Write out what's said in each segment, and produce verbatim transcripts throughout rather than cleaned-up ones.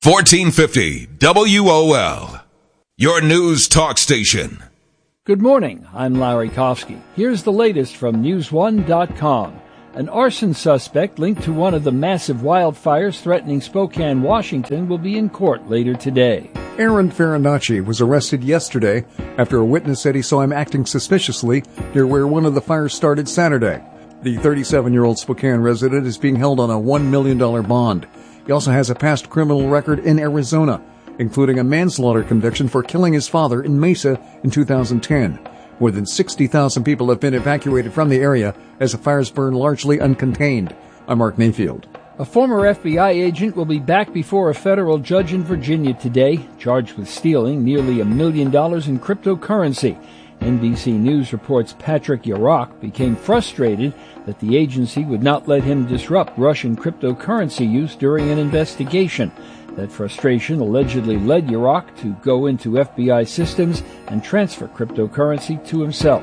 fourteen fifty W O L, your news talk station. Good morning, I'm Larry Kofsky. Here's the latest from news one dot com. An arson suspect linked to one of the massive wildfires threatening Spokane, Washington, will be in court later today. Aaron Farinacci was arrested yesterday after a witness said he saw him acting suspiciously near where one of the fires started Saturday. The thirty-seven-year-old Spokane resident is being held on a one million dollars bond. He also has a past criminal record in Arizona, including a manslaughter conviction for killing his father in Mesa in two thousand ten. More than sixty thousand people have been evacuated from the area as the fires burn largely uncontained. I'm Mark Mayfield. A former F B I agent will be back before a federal judge in Virginia today, charged with stealing nearly a million dollars in cryptocurrency. N B C News reports Patrick Yarok became frustrated that the agency would not let him disrupt Russian cryptocurrency use during an investigation. That frustration allegedly led Yarok to go into F B I systems and transfer cryptocurrency to himself.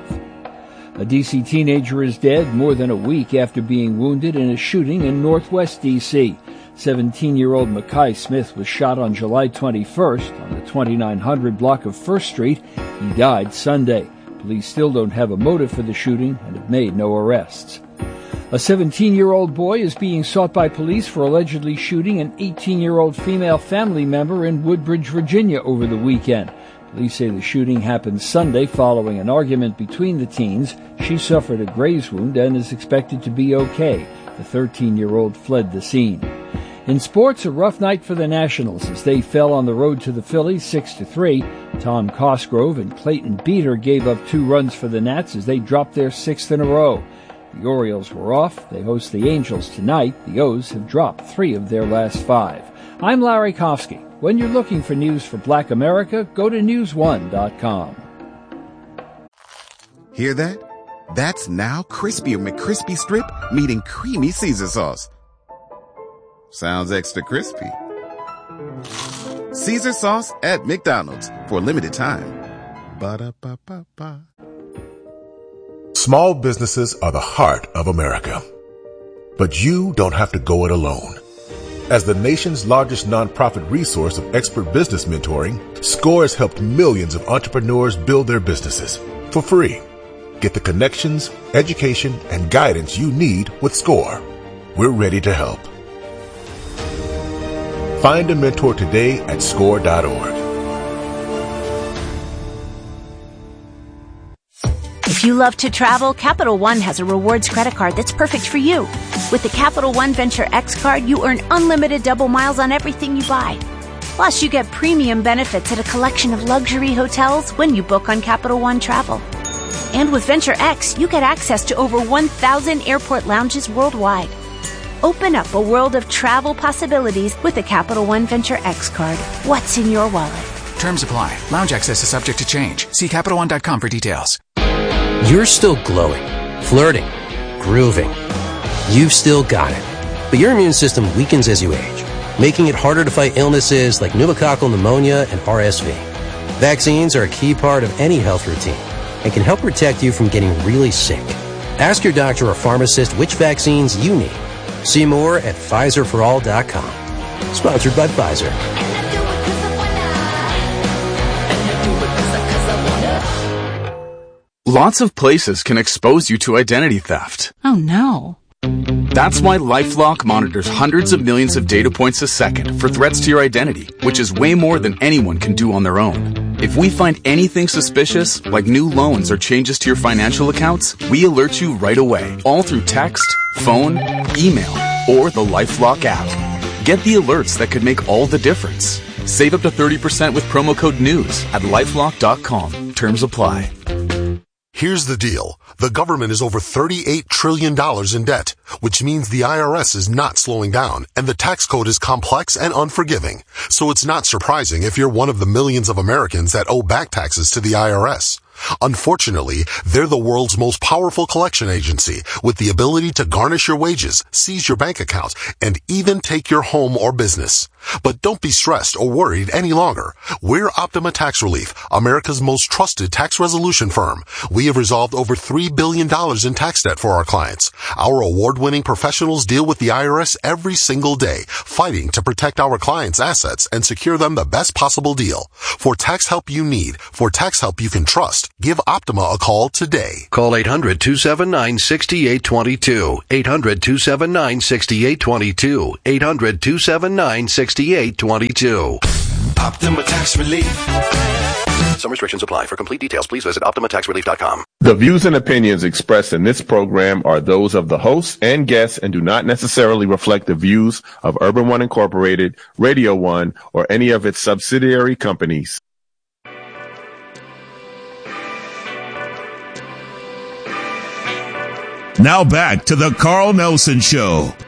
A D C teenager is dead more than a week after being wounded in a shooting in northwest D C. seventeen-year-old Makai Smith was shot on July twenty-first on the twenty-nine hundred block of First Street. He died Sunday. Police still don't have a motive for the shooting and have made no arrests. A seventeen-year-old boy is being sought by police for allegedly shooting an eighteen-year-old female family member in Woodbridge, Virginia over the weekend. Police say the shooting happened Sunday following an argument between the teens. She suffered a graze wound and is expected to be okay. The thirteen-year-old fled the scene. In sports, a rough night for the Nationals as they fell on the road to the Phillies six to three. Tom Cosgrove and Clayton Beeter gave up two runs for the Nats as they dropped their sixth in a row. The Orioles were off. They host the Angels tonight. The O's have dropped three of their last five. I'm Larry Kofsky. When you're looking for news for Black America, go to news one dot com. Hear that? That's Now Crispy McCrispy Strip meeting creamy Caesar sauce. Sounds extra crispy. Caesar sauce at McDonald's for a limited time. Ba-da-ba-ba-ba. Small businesses are the heart of America. But you don't have to go it alone. As the nation's largest nonprofit resource of expert business mentoring, SCORE has helped millions of entrepreneurs build their businesses for free. Get the connections, education, and guidance you need with SCORE. We're ready to help. Find a mentor today at score dot org. If you love to travel, Capital One has a rewards credit card that's perfect for you. With the Capital One Venture X card, you earn unlimited double miles on everything you buy. Plus, you get premium benefits at a collection of luxury hotels when you book on Capital One Travel. And with Venture X, you get access to over one thousand airport lounges worldwide. Open up a world of travel possibilities with the Capital One Venture X card. What's in your wallet? Terms apply. Lounge access is subject to change. See Capital One dot com for details. You're still glowing, flirting, grooving. You've still got it. But your immune system weakens as you age, making it harder to fight illnesses like pneumococcal pneumonia and R S V. Vaccines are a key part of any health routine and can help protect you from getting really sick. Ask your doctor or pharmacist which vaccines you need. See more at Pfizer for all dot com. Sponsored by Pfizer. Lots of places can expose you to identity theft. Oh no. That's why LifeLock monitors hundreds of millions of data points a second for threats to your identity, which is way more than anyone can do on their own. If we find anything suspicious, like new loans or changes to your financial accounts, we alert you right away, all through text, phone, email, or the LifeLock app. Get the alerts that could make all the difference. Save up to thirty percent with promo code NEWS at lifelock dot com. Terms apply. Here's the deal. The government is over thirty-eight trillion dollars in debt, which means the I R S is not slowing down, and the tax code is complex and unforgiving. So it's not surprising if you're one of the millions of Americans that owe back taxes to the I R S. Unfortunately, they're the world's most powerful collection agency with the ability to garnish your wages, seize your bank account, and even take your home or business. But don't be stressed or worried any longer. We're Optima Tax Relief, America's most trusted tax resolution firm. We have resolved over three billion dollars in tax debt for our clients. Our award-winning professionals deal with the I R S every single day, fighting to protect our clients' assets and secure them the best possible deal. For tax help you need, for tax help you can trust, give Optima a call today. Call eight hundred, two seven nine, six eight two two. eight hundred, two seven nine, six eight two two. eight hundred, two seven nine, six eight two two. Optima Tax Relief. Some restrictions apply. For complete details, please visit optima tax relief dot com. The views and opinions expressed in this program are those of the hosts and guests and do not necessarily reflect the views of Urban One Incorporated, Radio One, or any of its subsidiary companies. Now back to the Carl Nelson Show